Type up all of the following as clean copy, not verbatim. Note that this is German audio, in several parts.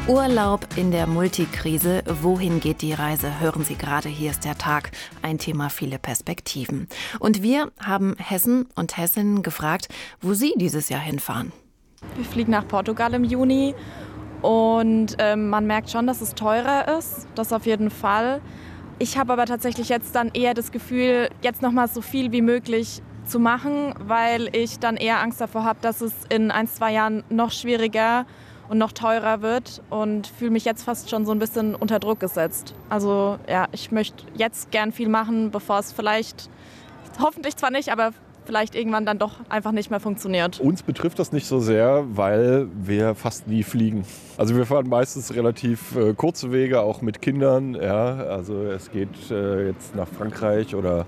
Urlaub in der Multikrise. Wohin geht die Reise? Hören Sie gerade, hier ist der Tag. Ein Thema, viele Perspektiven. Und wir haben Hessen und Hessinnen gefragt, wo sie dieses Jahr hinfahren. Wir fliegen nach Portugal im Juni und man merkt schon, dass es teurer ist. Das auf jeden Fall. Ich habe aber tatsächlich jetzt dann eher das Gefühl, jetzt noch mal so viel wie möglich zu machen, weil ich dann eher Angst davor habe, dass es in 1-2 Jahren noch schwieriger und noch teurer wird und fühle mich jetzt fast schon so ein bisschen unter Druck gesetzt. Also ja, ich möchte jetzt gern viel machen, bevor es vielleicht, hoffentlich zwar nicht, aber vielleicht irgendwann dann doch einfach nicht mehr funktioniert. Uns betrifft das nicht so sehr, weil wir fast nie fliegen. Also wir fahren meistens relativ kurze Wege, auch mit Kindern. Ja. Also es geht jetzt nach Frankreich oder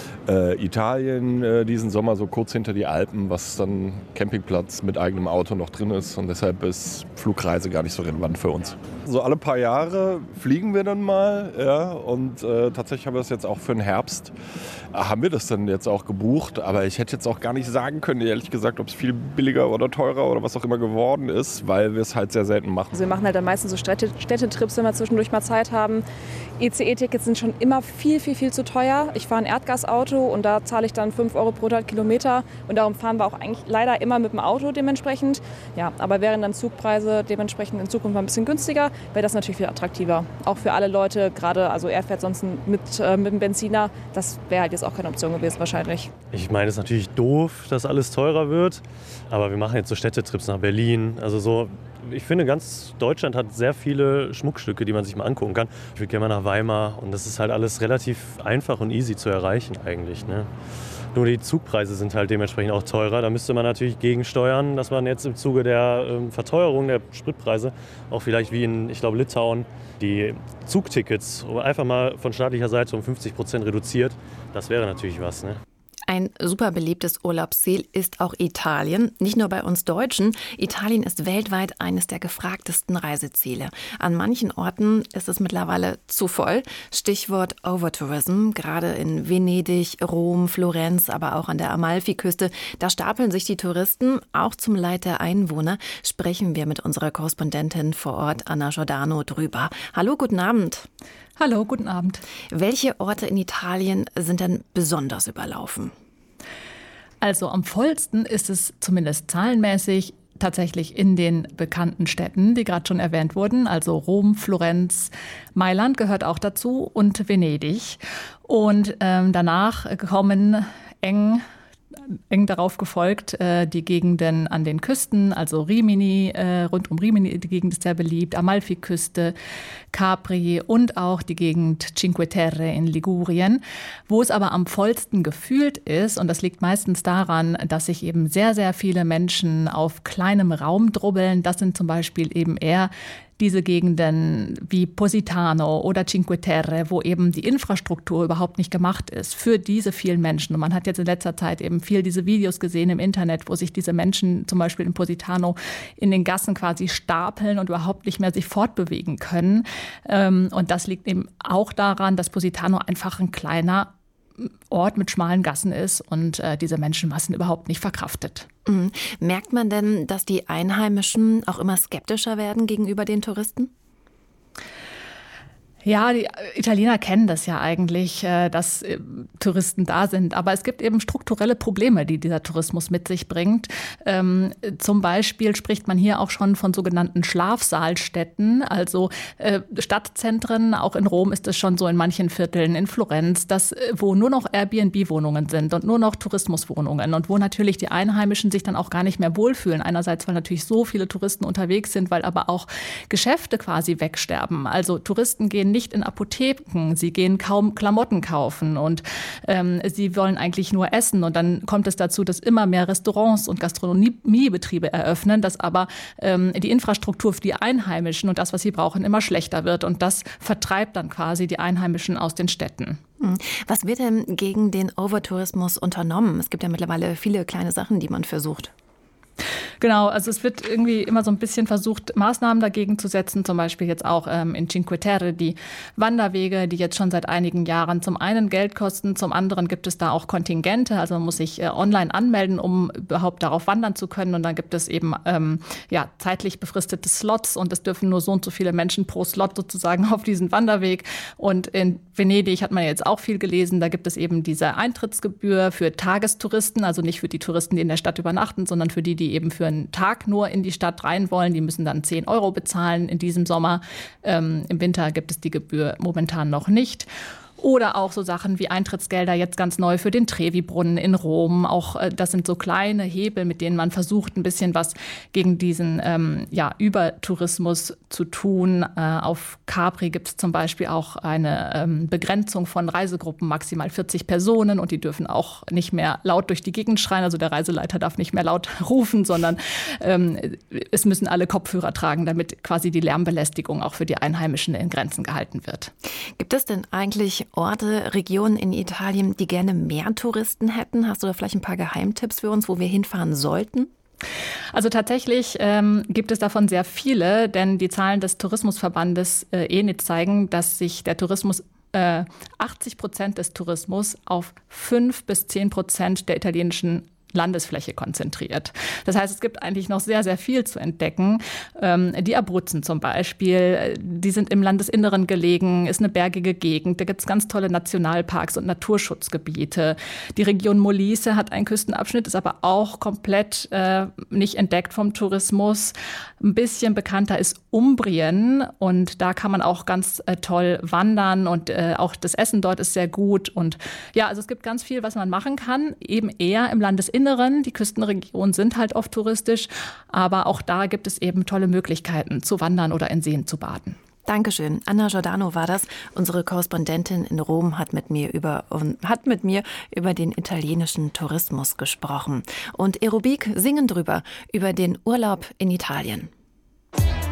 Italien diesen Sommer so kurz hinter die Alpen, was dann Campingplatz mit eigenem Auto noch drin ist. Und deshalb ist Flugreise gar nicht so relevant für uns. So alle paar Jahre fliegen wir dann mal. Ja. Und tatsächlich haben wir das jetzt auch für den Herbst. Haben wir das dann jetzt auch gebucht. Aber ich hätte jetzt auch gar nicht sagen können, ehrlich gesagt, ob es viel billiger oder teurer oder was auch immer geworden ist, weil wir es halt sehr selten machen. Also wir machen halt dann meistens so Städtetrips, wenn wir zwischendurch mal Zeit haben. ECE-Tickets sind schon immer viel zu teuer. Ich fahre ein Erdgasauto und da zahle ich dann 5 Euro pro 100 Kilometer. Und darum fahren wir auch eigentlich leider immer mit dem Auto dementsprechend. Ja, aber wären dann Zugpreise dementsprechend in Zukunft mal ein bisschen günstiger, wäre das natürlich viel attraktiver. Auch für alle Leute, gerade, also er fährt sonst mit dem Benziner, das wäre halt jetzt auch keine Option gewesen wahrscheinlich. Ich meine, es ist natürlich doof, dass alles teurer wird, aber wir machen jetzt so Städtetrips nach Berlin. Also so, ich finde, ganz Deutschland hat sehr viele Schmuckstücke, die man sich mal angucken kann. Ich will gerne mal nach Weimar und das ist halt alles relativ einfach und easy zu erreichen eigentlich, ne? Nur die Zugpreise sind halt dementsprechend auch teurer. Da müsste man natürlich gegensteuern, dass man jetzt im Zuge der Verteuerung der Spritpreise auch vielleicht wie in, ich glaube, Litauen, die Zugtickets einfach mal von staatlicher Seite um 50% reduziert. Das wäre natürlich was, ne? Ein super beliebtes Urlaubsziel ist auch Italien. Nicht nur bei uns Deutschen. Italien ist weltweit eines der gefragtesten Reiseziele. An manchen Orten ist es mittlerweile zu voll. Stichwort Overtourism. Gerade in Venedig, Rom, Florenz, aber auch an der Amalfiküste. Da stapeln sich die Touristen. Auch zum Leid der Einwohner sprechen wir mit unserer Korrespondentin vor Ort, Anna Giordano, drüber. Hallo, guten Abend. Hallo, guten Abend. Welche Orte in Italien sind denn besonders überlaufen? Also am vollsten ist es zumindest zahlenmäßig tatsächlich in den bekannten Städten, die gerade schon erwähnt wurden. Also Rom, Florenz, Mailand gehört auch dazu und Venedig. Und danach kommen eng darauf gefolgt, die Gegenden an den Küsten, also Rimini, rund um Rimini, die Gegend ist sehr beliebt, Amalfiküste, Capri und auch die Gegend Cinque Terre in Ligurien, wo es aber am vollsten gefühlt ist. Und das liegt meistens daran, dass sich eben sehr viele Menschen auf kleinem Raum drubbeln. Das sind zum Beispiel eben eher diese Gegenden wie Positano oder Cinque Terre, wo eben die Infrastruktur überhaupt nicht gemacht ist für diese vielen Menschen. Und man hat jetzt in letzter Zeit eben viel diese Videos gesehen im Internet, wo sich diese Menschen zum Beispiel in Positano in den Gassen quasi stapeln und überhaupt nicht mehr sich fortbewegen können. Und das liegt eben auch daran, dass Positano einfach ein kleiner Ort mit schmalen Gassen ist und diese Menschenmassen überhaupt nicht verkraftet. Mhm. Merkt man denn, dass die Einheimischen auch immer skeptischer werden gegenüber den Touristen? Ja, die Italiener kennen das ja eigentlich, dass Touristen da sind. Aber es gibt eben strukturelle Probleme, die dieser Tourismus mit sich bringt. Zum Beispiel spricht man hier auch schon von sogenannten Schlafsaalstädten, also Stadtzentren. Auch in Rom ist es schon so in manchen Vierteln, in Florenz, wo nur noch Airbnb-Wohnungen sind und nur noch Tourismuswohnungen und wo natürlich die Einheimischen sich dann auch gar nicht mehr wohlfühlen. Einerseits, weil natürlich so viele Touristen unterwegs sind, weil aber auch Geschäfte quasi wegsterben. Also Touristen gehen nicht in Apotheken, sie gehen kaum Klamotten kaufen und sie wollen eigentlich nur essen. Und dann kommt es dazu, dass immer mehr Restaurants und Gastronomiebetriebe eröffnen, dass aber die Infrastruktur für die Einheimischen und das, was sie brauchen, immer schlechter wird. Und das vertreibt dann quasi die Einheimischen aus den Städten. Was wird denn gegen den Overtourismus unternommen? Es gibt ja mittlerweile viele kleine Sachen, die man versucht. Genau, also es wird irgendwie immer so ein bisschen versucht, Maßnahmen dagegen zu setzen, zum Beispiel jetzt auch in Cinque Terre, die Wanderwege, die jetzt schon seit einigen Jahren zum einen Geld kosten, zum anderen gibt es da auch Kontingente, also man muss sich online anmelden, um überhaupt darauf wandern zu können und dann gibt es eben zeitlich befristete Slots und es dürfen nur so und so viele Menschen pro Slot sozusagen auf diesen Wanderweg und in Venedig hat man jetzt auch viel gelesen, da gibt es eben diese Eintrittsgebühr für Tagestouristen, also nicht für die Touristen, die in der Stadt übernachten, sondern für die eben für einen Tag nur in die Stadt rein wollen. Die müssen dann 10 € bezahlen in diesem Sommer. Im Winter gibt es die Gebühr momentan noch nicht. Oder auch so Sachen wie Eintrittsgelder jetzt ganz neu für den Trevi-Brunnen in Rom. Auch das sind so kleine Hebel, mit denen man versucht, ein bisschen was gegen diesen Übertourismus zu tun. Auf Capri gibt es zum Beispiel auch eine Begrenzung von Reisegruppen, maximal 40 Personen. Und die dürfen auch nicht mehr laut durch die Gegend schreien. Also der Reiseleiter darf nicht mehr laut rufen, sondern es müssen alle Kopfhörer tragen, damit quasi die Lärmbelästigung auch für die Einheimischen in Grenzen gehalten wird. Gibt es denn eigentlich Orte, Regionen in Italien, die gerne mehr Touristen hätten? Hast du da vielleicht ein paar Geheimtipps für uns, wo wir hinfahren sollten? Also tatsächlich gibt es davon sehr viele, denn die Zahlen des Tourismusverbandes ENIT zeigen, dass sich der Tourismus 80% des Tourismus auf 5-10% der italienischen Landesfläche konzentriert. Das heißt, es gibt eigentlich noch sehr, sehr viel zu entdecken. Die Abruzzen zum Beispiel, die sind im Landesinneren gelegen, ist eine bergige Gegend. Da gibt es ganz tolle Nationalparks und Naturschutzgebiete. Die Region Molise hat einen Küstenabschnitt, ist aber auch komplett nicht entdeckt vom Tourismus. Ein bisschen bekannter ist Umbrien und da kann man auch ganz toll wandern und auch das Essen dort ist sehr gut. Und ja, also es gibt ganz viel, was man machen kann, eben eher im Landesinneren. Die Küstenregionen sind halt oft touristisch, aber auch da gibt es eben tolle Möglichkeiten zu wandern oder in Seen zu baden. Dankeschön. Anna Giordano war das. Unsere Korrespondentin in Rom hat mit mir über den italienischen Tourismus gesprochen. Und Aerobik singen drüber, über den Urlaub in Italien.